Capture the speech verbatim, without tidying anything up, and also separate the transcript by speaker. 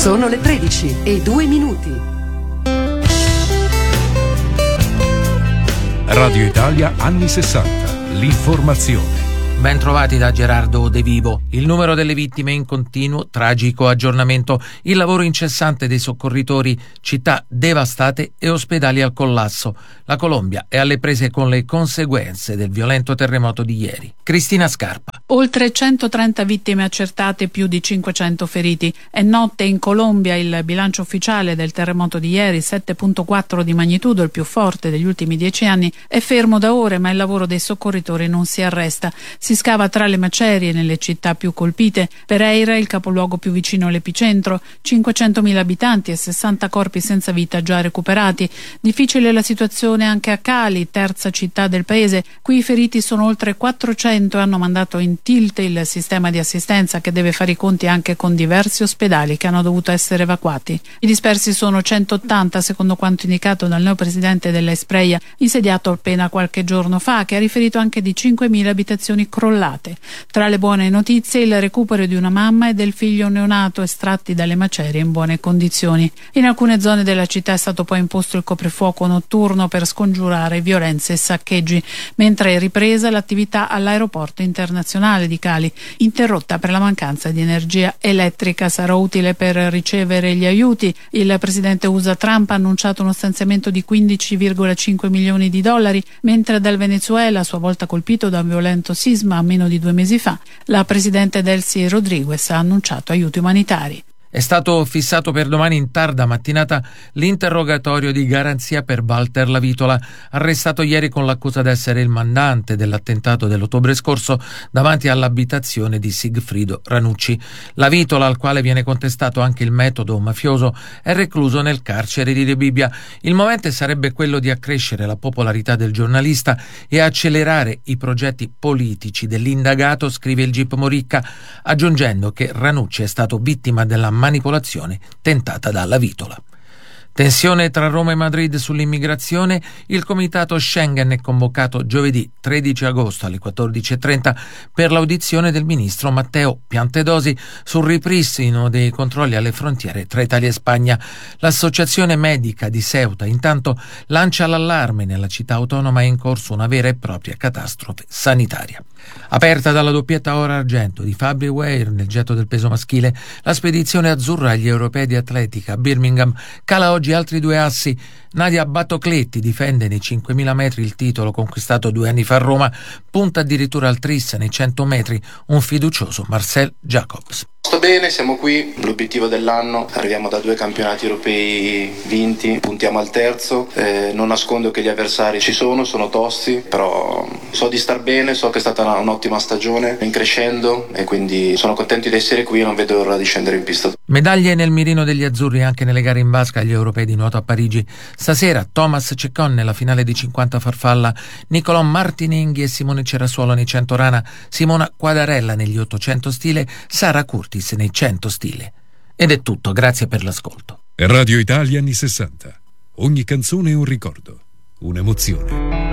Speaker 1: Sono le tredici e due minuti.
Speaker 2: Radio Italia anni sessanta. L'informazione.
Speaker 3: Ben trovati da Gerardo De Vivo. Il numero delle vittime in continuo, tragico aggiornamento, il lavoro incessante dei soccorritori, città devastate e ospedali al collasso. La Colombia è alle prese con le conseguenze del violento terremoto di ieri. Cristina Scarpa.
Speaker 4: Oltre centotrenta vittime accertate, più di cinquecento feriti. È notte in Colombia, il bilancio ufficiale del terremoto di ieri, sette virgola quattro di magnitudo, il più forte degli ultimi dieci anni, è fermo da ore, ma il lavoro dei soccorritori non si arresta. Si scava tra le macerie nelle città più colpite. Pereira, il capoluogo più vicino all'epicentro, cinquecentomila abitanti e sessanta corpi senza vita già recuperati. Difficile la situazione anche a Cali, terza città del paese. Qui i feriti sono oltre quattrocento e hanno mandato in tilt il sistema di assistenza, che deve fare i conti anche con diversi ospedali che hanno dovuto essere evacuati. I dispersi sono centottanta, secondo quanto indicato dal neopresidente della Espreia, insediato appena qualche giorno fa, che ha riferito anche di cinquemila abitazioni crollate. Tra le buone notizie il recupero di una mamma e del figlio neonato estratti dalle macerie in buone condizioni. In alcune zone della città è stato poi imposto il coprifuoco notturno per scongiurare violenze e saccheggi, mentre è ripresa l'attività all'aeroporto internazionale di Cali, interrotta per la mancanza di energia elettrica. Sarà utile per ricevere gli aiuti. Il presidente U S A Trump ha annunciato uno stanziamento di quindici virgola cinque milioni di dollari, mentre dal Venezuela, a sua volta colpito da un violento sisma meno di due mesi fa, la presidente Delcy Rodriguez ha annunciato aiuti umanitari.
Speaker 3: È stato fissato per domani in tarda mattinata l'interrogatorio di garanzia per Walter Lavitola, arrestato ieri con l'accusa di essere il mandante dell'attentato dell'ottobre scorso davanti all'abitazione di Sigfrido Ranucci. Lavitola, al quale viene contestato anche il metodo mafioso, è recluso nel carcere di Rebibbia. Il movente sarebbe quello di accrescere la popolarità del giornalista e accelerare i progetti politici dell'indagato, scrive il G I P Moricca, aggiungendo che Ranucci è stato vittima della manipolazione tentata da Lavitola. Tensione tra Roma e Madrid sull'immigrazione. Il comitato Schengen è convocato giovedì tredici agosto alle quattordici e trenta per l'audizione del ministro Matteo Piantedosi sul ripristino dei controlli alle frontiere tra Italia e Spagna. L'Associazione Medica di Ceuta intanto lancia l'allarme: nella città autonoma è in corso una vera e propria catastrofe sanitaria. Aperta dalla doppietta oro argento di Fabri Weir nel getto del peso maschile, la spedizione azzurra agli europei di atletica a Birmingham cala oggi altri due assi. Nadia Battocletti difende nei cinquemila metri il titolo conquistato due anni fa a Roma, punta addirittura al tris nei cento metri un fiducioso Marcel Jacobs.
Speaker 5: Sto bene, siamo qui, l'obiettivo dell'anno, arriviamo da due campionati europei vinti, puntiamo al terzo, eh, non nascondo che gli avversari ci sono, sono tosti, però so di star bene, so che è stata una, un'ottima stagione, in crescendo, e quindi sono contento di essere qui e non vedo l'ora di scendere in pista.
Speaker 3: Medaglie nel mirino degli azzurri anche nelle gare in vasca agli europei di nuoto a Parigi. Stasera Thomas Ceccon nella finale di cinquanta farfalla, Nicolò Martinenghi e Simone Cerasuolo nei cento rana, Simona Quadarella negli ottocento stile, Sara Curtis nei cento stile. Ed è tutto, grazie per l'ascolto.
Speaker 2: Radio Italia anni sessanta. Ogni canzone è un ricordo, un'emozione.